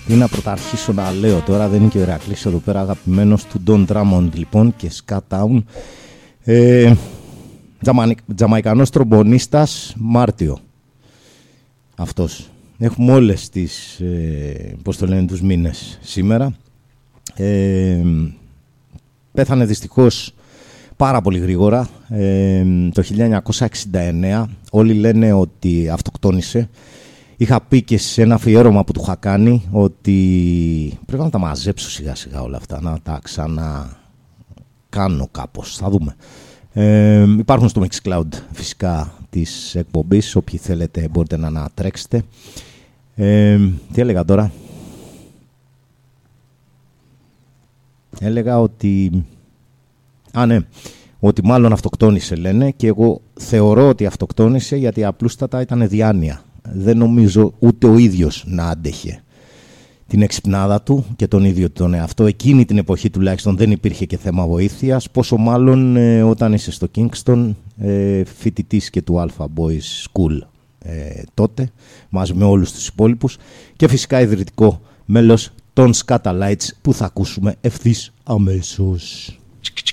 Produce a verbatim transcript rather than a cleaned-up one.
ή να πρωταρχίσω να λέω τώρα, δεν είναι και ο Ηρακλής εδώ πέρα, αγαπημένος του Don Drummond λοιπόν και Ska Town. ε, Τζαμαϊκανός τρομπονίστας, Μάρτιο αυτός. Έχουμε όλες τις ε, πώς το λένε, τους μήνες σήμερα. ε, πέθανε δυστυχώς πάρα πολύ γρήγορα, ε, το χίλια εννιακόσια εξήντα εννέα. Όλοι λένε ότι αυτοκτόνησε. Είχα πει και σε ένα αφιέρωμα που του είχα κάνει ότι πρέπει να τα μαζέψω σιγά σιγά όλα αυτά, να τα ξανακάνω κάπως, θα δούμε. Ε, υπάρχουν στο Mixcloud φυσικά της εκπομπής, όποιοι θέλετε μπορείτε να ανατρέξετε. Ε, τι έλεγα τώρα? Έλεγα ότι... Α, ναι. Ότι μάλλον αυτοκτόνησε λένε, και εγώ θεωρώ ότι αυτοκτόνησε γιατί απλούστατα ήταν διάνοια. Δεν νομίζω ούτε ο ίδιος να άντεχε την εξυπνάδα του και τον ίδιο τον εαυτό. Εκείνη την εποχή τουλάχιστον δεν υπήρχε και θέμα βοήθειας, πόσο μάλλον ε, όταν είσαι στο Kingston, ε, φοιτητής και του Alpha Boys School ε, τότε, μαζί με όλους τους υπόλοιπους, και φυσικά ιδρυτικό μέλος των Scatalites που θα ακούσουμε ευθύς αμέσως.